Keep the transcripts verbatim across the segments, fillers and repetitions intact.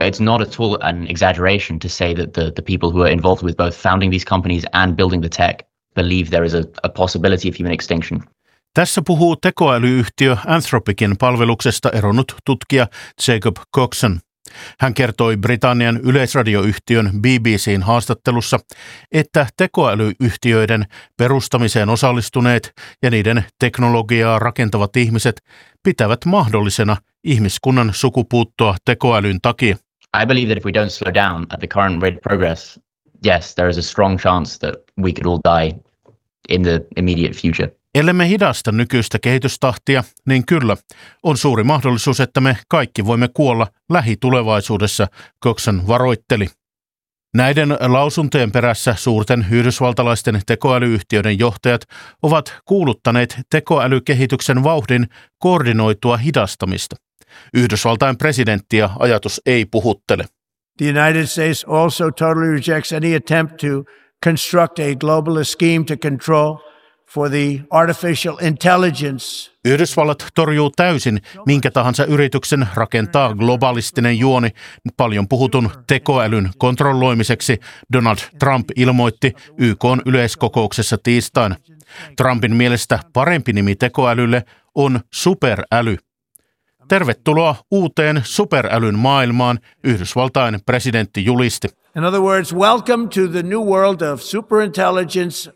it's not at all an exaggeration to say that the, the people who are involved with both founding these companies and building the tech believe there is a, a possibility of human extinction. Tässä puhuu tekoälyyhtiö Anthropicin palveluksesta eronnut tutkija Jacob Coxon. Hän kertoi Britannian yleisradioyhtiön B B C:n haastattelussa, että tekoälyyhtiöiden perustamiseen osallistuneet ja niiden teknologiaa rakentavat ihmiset pitävät mahdollisena ihmiskunnan sukupuuttoa tekoälyn takia. I believe that if we don't slow down at the current rate of progress, yes, there is a strong chance that we could all die in the immediate future. Ellemme hidasta nykyistä kehitystahtia, niin kyllä on suuri mahdollisuus, että me kaikki voimme kuolla lähitulevaisuudessa, Coxon varoitteli. Näiden lausuntojen perässä suurten yhdysvaltalaisten tekoälyyhtiöiden johtajat ovat kuuluttaneet tekoälykehityksen vauhdin koordinoitua hidastamista. Yhdysvaltain presidenttiä ajatus ei puhuttele. The United States also totally rejects any attempt to construct a globalist scheme to control for the artificial intelligence. Yhdysvallat torjuu täysin minkä tahansa yrityksen rakentaa globalistinen juoni paljon puhutun tekoälyn kontrolloimiseksi, Donald Trump ilmoitti Y K:n yleiskokouksessa tiistaina. Trumpin mielestä parempi nimi tekoälylle on superäly. Tervetuloa uuteen superälyn maailmaan, Yhdysvaltain presidentti julisti. In other words, welcome to the new world of superintelligence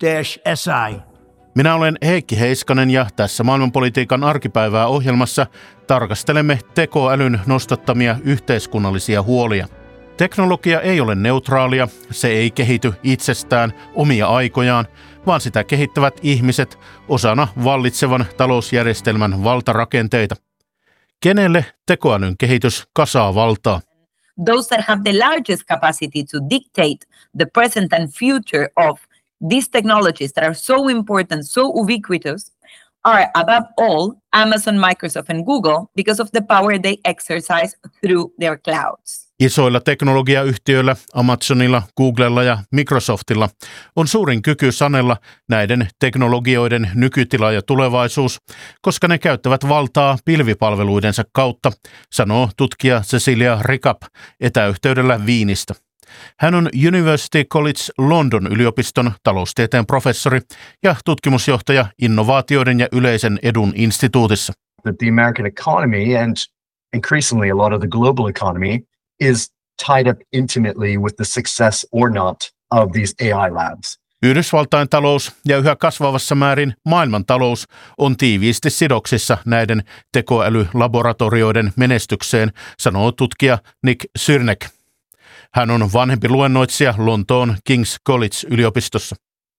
S I. Minä olen Heikki Heiskanen ja tässä maailmanpolitiikan arkipäivää ohjelmassa tarkastelemme tekoälyn nostattamia yhteiskunnallisia huolia. Teknologia ei ole neutraalia, se ei kehity itsestään omia aikojaan, vaan sitä kehittävät ihmiset osana vallitsevan talousjärjestelmän valtarakenteita. Kenelle tekoälyn kehitys kasaa valtaa? Those that have the largest capacity to dictate the present and future of these technologies that are so important, so ubiquitous, are above all Amazon, Microsoft and Google because of the power they exercise through their clouds. Isoilla teknologiayhtiöillä, Amazonilla, Googlella ja Microsoftilla on suurin kyky sanella näiden teknologioiden nykytila ja tulevaisuus, koska ne käyttävät valtaa pilvipalveluidensa kautta, sanoo tutkija Cecilia Rickup etäyhteydellä Viinistä. Hän on University College London yliopiston taloustieteen professori ja tutkimusjohtaja innovaatioiden ja yleisen edun instituutissa. That the American economy and increasingly a lot of the global economy is tied up intimately with the success or not of these A I labs. Yhdysvaltain talous ja yhä kasvavassa määrin maailmantalous on tiiviisti sidoksissa näiden tekoälylaboratorioiden menestykseen, sanoo tutkija Nick Syrnek. Hän on vanhempi luennoitsija Lontoon King's College-yliopistossa.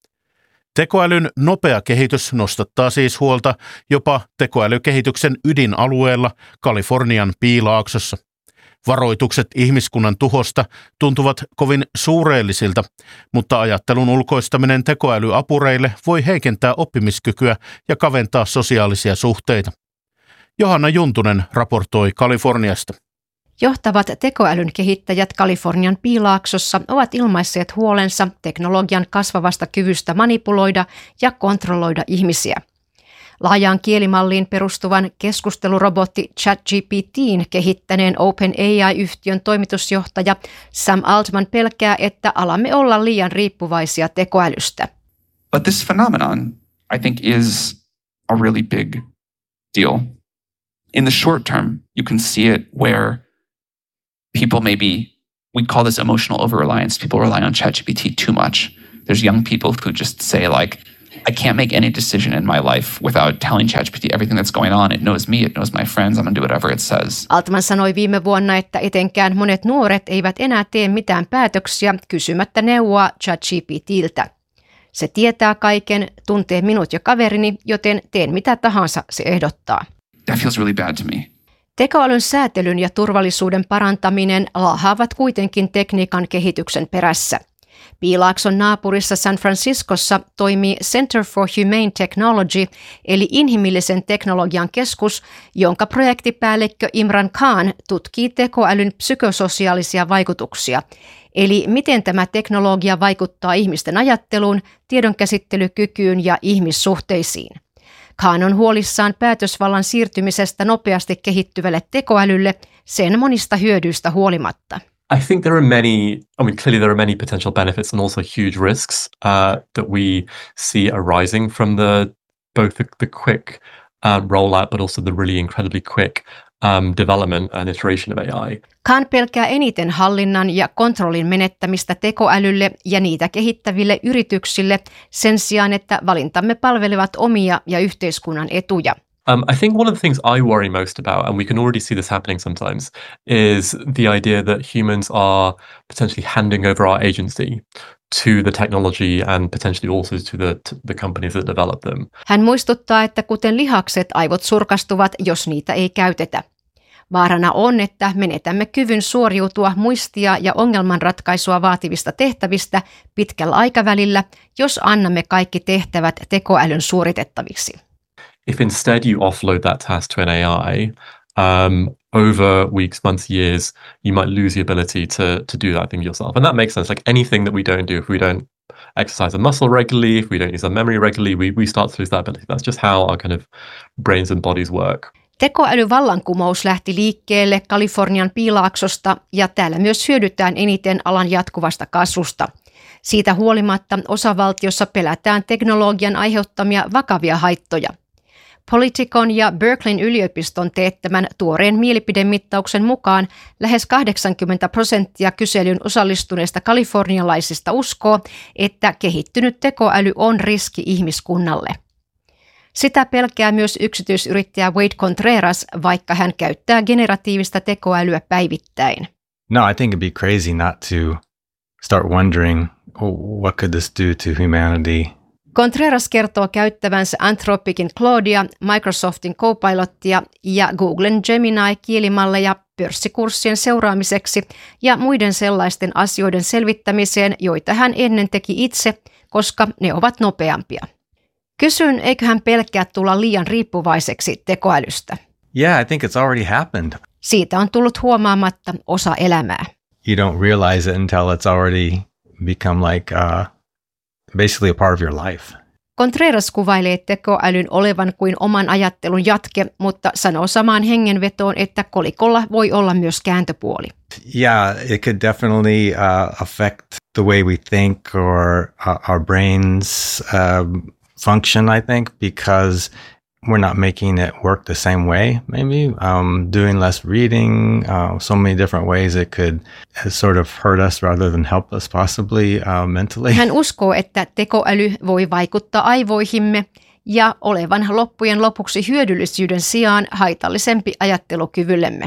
Tekoälyn nopea kehitys nostattaa siis huolta jopa tekoälykehityksen ydinalueella Kalifornian Piilaaksossa. Varoitukset ihmiskunnan tuhosta tuntuvat kovin suureellisilta, mutta ajattelun ulkoistaminen tekoälyapureille voi heikentää oppimiskykyä ja kaventaa sosiaalisia suhteita. Johanna Juntunen raportoi Kaliforniasta. Johtavat tekoälyn kehittäjät Kalifornian Piilaaksossa ovat ilmaisseet huolensa teknologian kasvavasta kyvystä manipuloida ja kontrolloida ihmisiä. Laajaan kielimalliin perustuvan keskustelurobotti ChatGPT:n kehittäneen OpenAI-yhtiön toimitusjohtaja Sam Altman pelkää, että alamme olla liian riippuvaisia tekoälystä. But this phenomenon, I think, is a really big deal. In the short term, you can see it where people maybe, we call this emotional over-reliance. People rely on ChatGPT too much. There's young people who just say like, I can't make any decision in my life without telling ChatGPT everything that's going on. It knows me, it knows my friends, I'm gonna do whatever it says. Altman sanoi viime vuonna, että etenkään monet nuoret eivät enää tee mitään päätöksiä kysymättä neuvoa ChatGPTiltä. Se tietää kaiken, tuntee minut ja kaverini, joten teen mitä tahansa se ehdottaa. That feels really bad to me. Tekoälyn säätelyn ja turvallisuuden parantaminen laahaavat kuitenkin tekniikan kehityksen perässä. Piilaakson naapurissa San Franciscossa toimii Center for Humane Technology, eli inhimillisen teknologian keskus, jonka projektipäällikkö Imran Khan tutkii tekoälyn psykososiaalisia vaikutuksia, eli miten tämä teknologia vaikuttaa ihmisten ajatteluun, tiedonkäsittelykykyyn ja ihmissuhteisiin. Khan on huolissaan päätösvallan siirtymisestä nopeasti kehittyvälle tekoälylle sen monista hyödyistä huolimatta. I think there are many, I mean, clearly there are many potential benefits and also huge risks uh, that we see arising from the both the, the quick um, rollout, but also the really incredibly quick um, development and iteration of A I. Khan pelkää eniten hallinnan ja kontrollin menettämistä tekoälylle ja niitä kehittäville yrityksille sen sijaan, että valintamme palvelevat omia ja yhteiskunnan etuja. Um, I think one of the things I worry most about, and we can already see this happening sometimes, is the idea that humans are potentially handing over our agency to the technology and potentially also to the, to the companies that develop them. Hän muistuttaa, että kuten lihakset, aivot surkastuvat, jos niitä ei käytetä. Vaarana on, että menetämme kyvyn suoriutua muistia ja ongelmanratkaisua vaativista tehtävistä pitkällä aikavälillä, jos annamme kaikki tehtävät tekoälyn suoritettaviksi. If instead you offload that task to an A I, um, over weeks, months, years, you might lose the ability to to do that thing yourself. And that makes sense. Like anything that we don't do, if we don't exercise a muscle regularly, if we don't use our memory regularly, we, we start to lose that ability. That's just how our kind of brains and bodies work. Tekoälyvallankumous lähti liikkeelle Kalifornian Piilaaksosta ja täällä myös hyödytään eniten alan jatkuvasta kasvusta. Siitä huolimatta osavaltiossa pelätään teknologian aiheuttamia vakavia haittoja. Politicon ja Berkeleyn yliopiston teettämän tuoreen mielipidemittauksen mukaan lähes kahdeksankymmentä prosenttia kyselyn osallistuneista kalifornialaisista uskoo, että kehittynyt tekoäly on riski ihmiskunnalle. Sitä pelkää myös yksityisyrittäjä Wade Contreras, vaikka hän käyttää generatiivista tekoälyä päivittäin. No, I think it'd be crazy not to start wondering, oh, what could this do to humanity? Contreras kertoo käyttävänsä Anthropicin Claudea, Microsoftin Copilottia ja Googlen Gemini-kielimalleja pörssikurssien seuraamiseksi ja muiden sellaisten asioiden selvittämiseen, joita hän ennen teki itse, koska ne ovat nopeampia. Kysyn, eikö hän pelkää tulla liian riippuvaiseksi tekoälystä? Yeah, I think it's already happened. Siitä on tullut huomaamatta osa elämää. You don't realize it until it's already become like uh, basically a part of your life. Contreras kuvailee tekoälyn olevan kuin oman ajattelun jatke, mutta sanoo samaan hengenvetoon, että kolikolla voi olla myös kääntöpuoli. Yeah, it could definitely uh, affect the way we think or uh, our brains um, function, I think, because we're not making it work the same way, maybe. Um, doing less reading, uh, so many different ways it could sort of hurt us rather than help us possibly uh, mentally. Hän uskoo, että tekoäly voi vaikuttaa aivoihimme ja olevan loppujen lopuksi hyödyllisyyden sijaan haitallisempi ajattelukyvyllemme.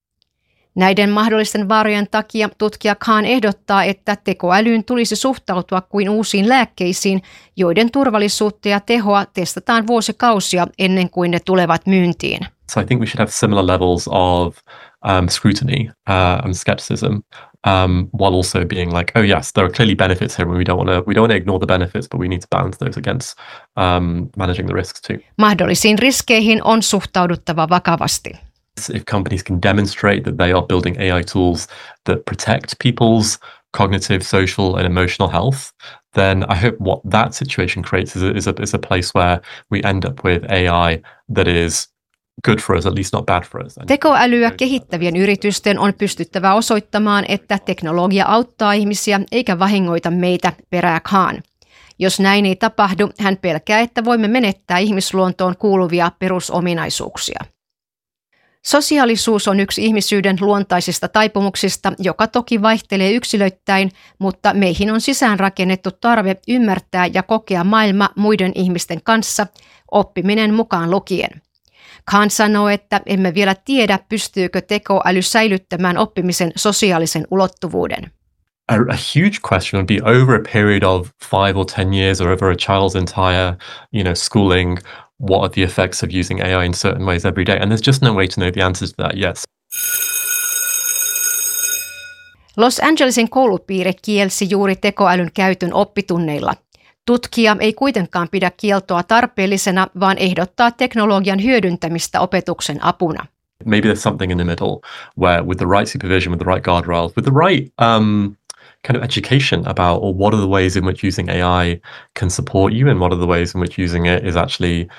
Näiden mahdollisten vaarojen takia tutkija Khan ehdottaa, että tekoälyyn tulisi suhtautua kuin uusiin lääkkeisiin, joiden turvallisuutta ja tehoa testataan vuosikausia ennen kuin ne tulevat myyntiin. So I think we should have similar levels of um, scrutiny uh, and skepticism, um, while also being like, oh yes, there are clearly benefits here, and we don't want to we don't want to ignore the benefits, but we need to balance those against um, managing the risks too. Mahdollisiin riskeihin on suhtauduttava vakavasti. If companies can demonstrate that they are building A I tools that protect people's cognitive, social, and emotional health, then I hope what that situation creates is a, is a, is a place where we end up with A I that is good for us, at least not bad for us. Tekoälyä kehittävien yritysten on pystyttävä osoittamaan, että teknologia auttaa ihmisiä eikä vahingoita meitä, perää Khan. Jos näin ei tapahdu, hän pelkää, että voimme menettää ihmisluontoon kuuluvia perusominaisuuksia. Sosiaalisuus on yksi ihmisyyden luontaisista taipumuksista, joka toki vaihtelee yksilöittäin, mutta meihin on sisäänrakennettu tarve ymmärtää ja kokea maailma muiden ihmisten kanssa, oppiminen mukaan lukien. Khan sanoo, että emme vielä tiedä, pystyykö tekoäly säilyttämään oppimisen sosiaalisen ulottuvuuden. A, a huge question would be over a period of five or ten years or over a child's entire, you know, schooling. What are the effects of using A I in certain ways every day? And there's just no way to know the answers to that yet. Los Angelesin koulupiiri kielsi juuri tekoälyn käytön oppitunneilla. Tutkija ei kuitenkaan pidä kieltoa tarpeellisena, vaan ehdottaa teknologian hyödyntämistä opetuksen apuna. Maybe there's something in the middle where with the right supervision, with the right guardrails, with the right um, kind of education about or what are the ways in which using A I can support you and what are the ways in which using it is actually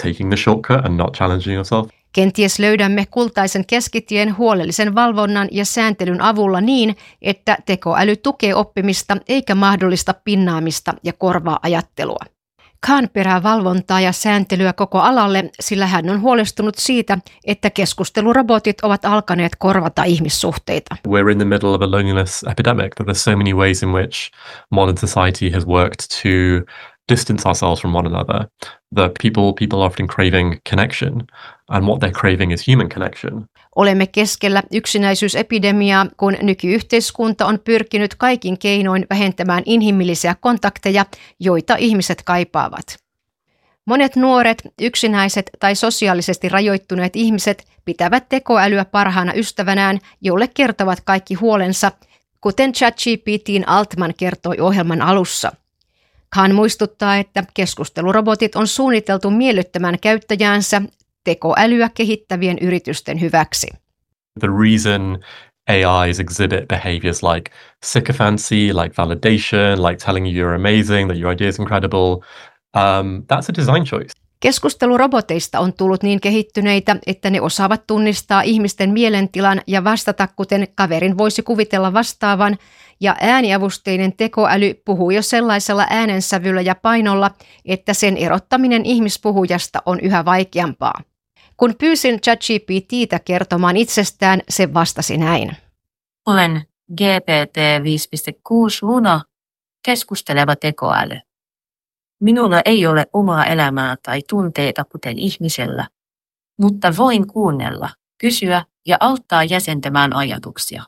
taking the shortcut and not challenging yourself. Kenties löydämme kultaisen keskitien huolellisen valvonnan ja sääntelyn avulla niin, että tekoäly tukee oppimista eikä mahdollista pinnaamista ja korvaa ajattelua. Khan perää valvontaa ja sääntelyä koko alalle, sillä hän on huolestunut siitä, että keskustelurobotit ovat alkaneet korvata ihmissuhteita. We're in the middle of a loneliness epidemic. There's so many ways in which modern society has worked to distance ourselves from one another. The people people are often craving connection, and what they're craving is human connection. Olemme keskellä yksinäisyysepidemiaa, kun nykyyhteiskunta on pyrkinyt kaikin keinoin vähentämään inhimillisiä kontakteja, joita ihmiset kaipaavat. Monet nuoret, yksinäiset tai sosiaalisesti rajoittuneet ihmiset pitävät tekoälyä parhaana ystävänään, jolle kertovat kaikki huolensa, kuten ChatGPT:n Altman kertoi ohjelman alussa. Khan muistuttaa, että keskustelurobotit on suunniteltu miellyttämään käyttäjäänsä tekoälyä kehittävien yritysten hyväksi. The reason A Is exhibit behaviors like sycophancy, like validation, like telling you you're amazing, that your idea is incredible, um, that's a design choice. Keskusteluroboteista on tullut niin kehittyneitä, että ne osaavat tunnistaa ihmisten mielentilan ja vastata, kuten kaverin voisi kuvitella vastaavan, ja ääniavusteinen tekoäly puhuu jo sellaisella äänensävyllä ja painolla, että sen erottaminen ihmispuhujasta on yhä vaikeampaa. Kun pyysin ChatGPT:tä kertomaan itsestään, se vastasi näin. Olen G P T viisi piste kuusi Luna, keskusteleva tekoäly. Minulla ei ole omaa elämää tai tunteita kuten ihmisellä, mutta voin kuunnella, kysyä ja auttaa jäsentämään ajatuksia.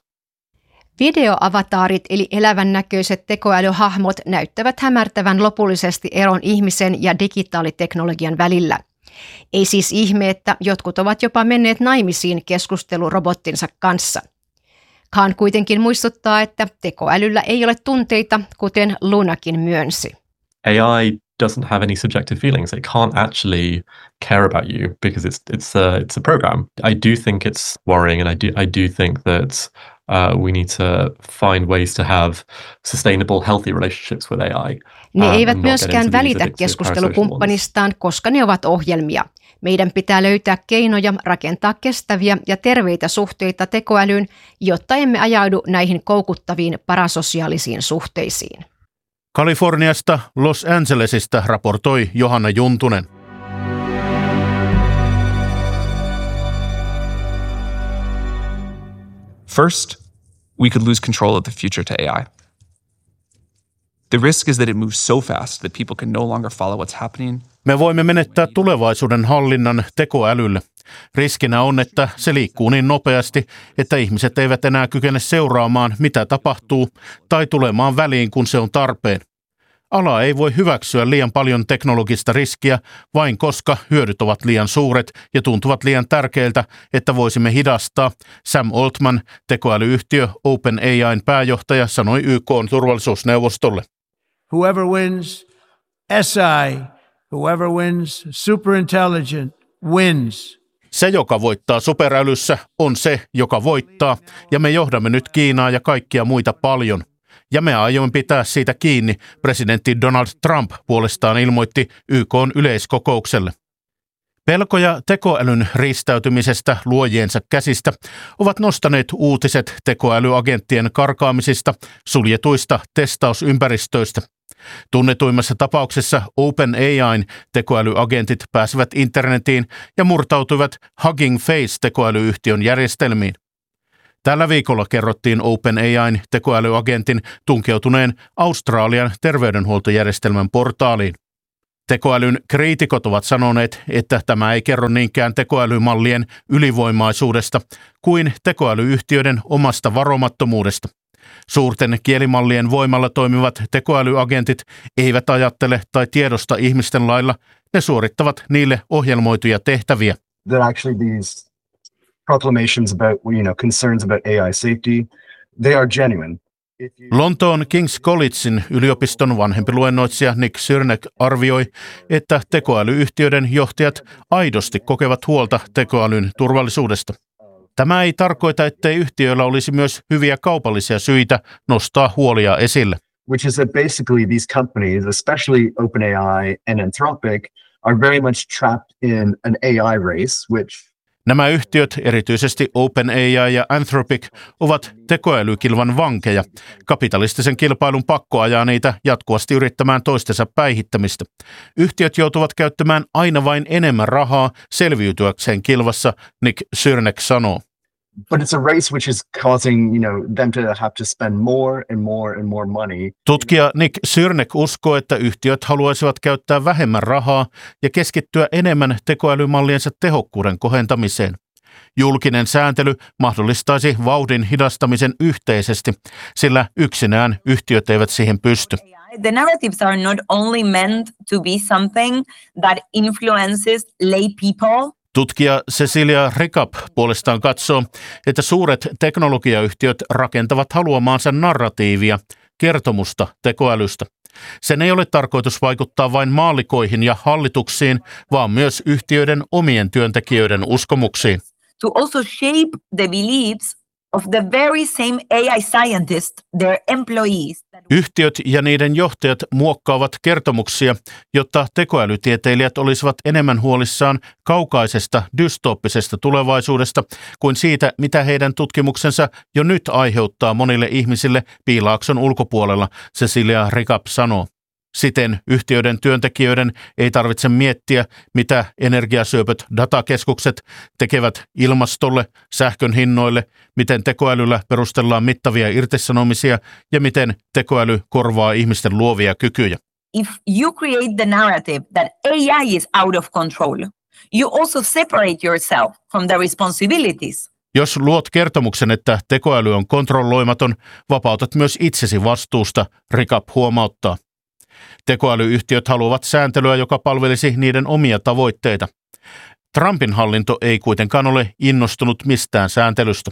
Videoavataarit eli elävännäköiset tekoälyhahmot näyttävät hämärtävän lopullisesti eron ihmisen ja digitaaliteknologian välillä. Ei siis ihme, että jotkut ovat jopa menneet naimisiin keskustelurobottinsa kanssa. Khan kuitenkin muistuttaa, että tekoälyllä ei ole tunteita, kuten Lunakin myönsi. A I doesn't have any subjective feelings. It can't actually care about you because it's it's a it's a program. I do think it's worrying, and I do I do think that uh, we need to find ways to have sustainable, healthy relationships with A I. Ne um, eivät myöskään välitä keskustelukumppanistaan, koska ne ovat ohjelmia. Meidän pitää löytää keinoja rakentaa kestäviä ja terveitä suhteita tekoälyyn, jotta emme ajaudu näihin koukuttaviin parasosiaalisiin suhteisiin. Kaliforniasta Los Angelesista raportoi Johanna Juntunen. First, we could lose control of the future to A I. The risk is that it moves so fast that people can no longer follow what's happening. Me voimme menettää tulevaisuuden hallinnan tekoälylle. Riskinä on, että se liikkuu niin nopeasti, että ihmiset eivät enää kykene seuraamaan, mitä tapahtuu, tai tulemaan väliin, kun se on tarpeen. Ala ei voi hyväksyä liian paljon teknologista riskiä, vain koska hyödyt ovat liian suuret ja tuntuvat liian tärkeiltä, että voisimme hidastaa. Sam Altman, tekoälyyhtiö OpenAI:n pääjohtaja, sanoi Y K:n turvallisuusneuvostolle. Whoever wins S I, whoever wins superintelligent, wins. Se, joka voittaa superälyssä, on se, joka voittaa, ja me johdamme nyt Kiinaa ja kaikkia muita paljon. Ja me aiomme pitää siitä kiinni, presidentti Donald Trump puolestaan ilmoitti Y K:n yleiskokoukselle. Pelkoja tekoälyn riistäytymisestä luojiensa käsistä ovat nostaneet uutiset tekoälyagenttien karkaamisista suljetuista testausympäristöistä. Tunnetuimmassa tapauksessa OpenAI:n tekoälyagentit pääsivät internetiin ja murtautuivat Hugging Face-tekoälyyhtiön järjestelmiin. Tällä viikolla kerrottiin OpenAI:n tekoälyagentin tunkeutuneen Australian terveydenhuoltojärjestelmän portaaliin. Tekoälyn kriitikot ovat sanoneet, että tämä ei kerro niinkään tekoälymallien ylivoimaisuudesta kuin tekoälyyhtiöiden omasta varomattomuudesta. Suurten kielimallien voimalla toimivat tekoälyagentit eivät ajattele tai tiedosta ihmisten lailla, ne suorittavat niille ohjelmoituja tehtäviä. That actually these proclamations about, you know, concerns about A I safety, they are genuine. Lontoon King's Collegein yliopiston vanhempi luennoitsija Nick Syrnek arvioi, että tekoälyyhtiöiden johtajat aidosti kokevat huolta tekoälyn turvallisuudesta. Tämä ei tarkoita, ettei yhtiöillä olisi myös hyviä kaupallisia syitä nostaa huolia esille. Which is that basically these companies, especially OpenAI and Anthropic, are very much trapped in an A I race, which Nämä yhtiöt, erityisesti OpenAI ja Anthropic, ovat tekoälykilvan vankeja. Kapitalistisen kilpailun pakko ajaa niitä jatkuvasti yrittämään toistensa päihittämistä. Yhtiöt joutuvat käyttämään aina vain enemmän rahaa selviytyäkseen kilvassa, Nick Syrnek sanoo. But it's a race which is causing, you know, them to have to spend more and more and more money. Tutkija Nick Syrnek uskoo, että yhtiöt haluaisivat käyttää vähemmän rahaa ja keskittyä enemmän tekoälymalliensa tehokkuuden kohentamiseen. Julkinen sääntely mahdollistaisi vauhdin hidastamisen yhteisesti, sillä yksinään yhtiöt eivät siihen pysty. The narratives are not only meant to be something that influences lay people. Tutkija Cecilia Ricap puolestaan katsoo, että suuret teknologiayhtiöt rakentavat haluamaansa narratiivia, kertomusta tekoälystä. Sen ei ole tarkoitus vaikuttaa vain maallikoihin ja hallituksiin, vaan myös yhtiöiden omien työntekijöiden uskomuksiin. To also shape the beliefs of the very same A I scientists, their employees. Yhtiöt ja niiden johtajat muokkaavat kertomuksia, jotta tekoälytieteilijät olisivat enemmän huolissaan kaukaisesta dystooppisesta tulevaisuudesta kuin siitä, mitä heidän tutkimuksensa jo nyt aiheuttaa monille ihmisille Piilaakson ulkopuolella, Cecilia Ricap sanoo. Siten yhtiöiden työntekijöiden ei tarvitse miettiä, mitä energiasyöpöt datakeskukset tekevät ilmastolle, sähkön hinnoille, miten tekoälyllä perustellaan mittavia irtisanomisia ja miten tekoäly korvaa ihmisten luovia kykyjä. If you create the narrative that A I is out of control, you also separate yourself from the responsibilities. Jos luot kertomuksen, että tekoäly on kontrolloimaton, vapautat myös itsesi vastuusta, Ricap huomauttaa. Tekoälyyhtiöt haluavat sääntelyä, joka palvelisi niiden omia tavoitteita. Trumpin hallinto ei kuitenkaan ole innostunut mistään sääntelystä.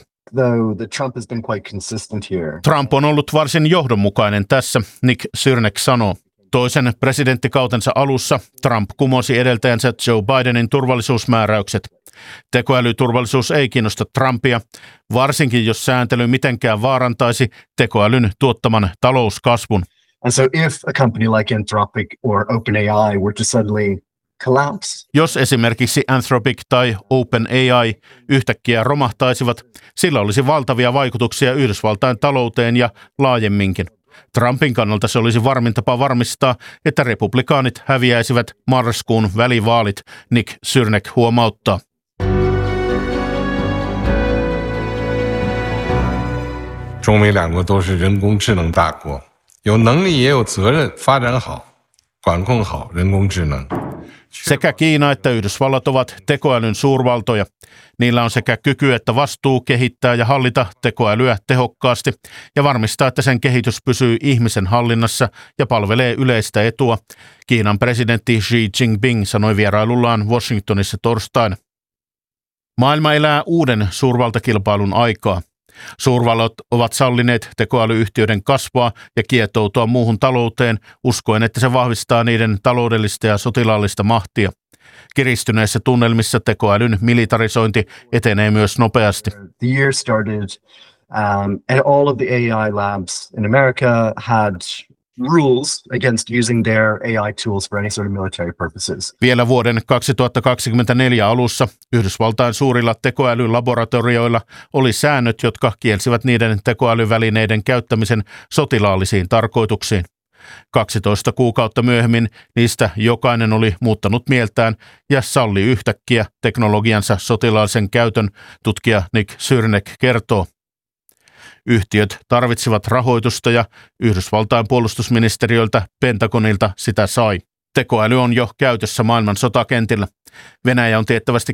Trump has been quite consistent here. Trump on ollut varsin johdonmukainen tässä, Nick Syrnek sanoo. Toisen presidenttikautensa alussa Trump kumosi edeltäjänsä Joe Bidenin turvallisuusmääräykset. Tekoälyturvallisuus ei kiinnosta Trumpia, varsinkin jos sääntely mitenkään vaarantaisi tekoälyn tuottaman talouskasvun. And so if a company like Anthropic or OpenAI were to suddenly collapse. Jos esimerkiksi Anthropic tai OpenAI yhtäkkiä romahtaisivat, sillä olisi valtavia vaikutuksia Yhdysvaltain talouteen ja laajemminkin. Trumpin kannalta se olisi varmin tapa varmistaa, että republikaanit häviäisivät marraskuun välivaalit, Nick Syrnek huomauttaa. 中美两国都是人工智能大国，有能力也有责任发展好、管控好人工智能。 Sekä Kiina että Yhdysvallat ovat tekoälyn suurvaltoja. Niillä on sekä kyky että vastuu kehittää ja hallita tekoälyä tehokkaasti ja varmistaa, että sen kehitys pysyy ihmisen hallinnassa ja palvelee yleistä etua, Kiinan presidentti Xi Jinping sanoi vierailullaan Washingtonissa torstaina. Maailma elää uuden suurvaltakilpailun aikaa. Suurvallat ovat sallineet tekoälyyhtiöiden kasvaa ja kietoutua muuhun talouteen, uskoen, että se vahvistaa niiden taloudellista ja sotilaallista mahtia. Kiristyneissä tunnelmissa tekoälyn militarisointi etenee myös nopeasti. The year started um, and all of the A I labs in America had rules against using their A I tools for any sort of military purposes. Vielä vuoden kaksituhattakaksikymmentäneljä alussa Yhdysvaltain suurilla tekoälylaboratorioilla oli säännöt, jotka kielsivät niiden tekoälyvälineiden käyttämisen sotilaallisiin tarkoituksiin. kaksitoista kuukautta myöhemmin niistä jokainen oli muuttanut mieltään ja salli yhtäkkiä teknologiansa sotilaallisen käytön, tutkija Nick Syrnek kertoo. Yhtiöt tarvitsivat rahoitusta ja Yhdysvaltain puolustusministeriöltä Pentagonilta sitä sai. Tekoäly on jo käytössä maailman sotakentillä. Venäjä on tiettävästi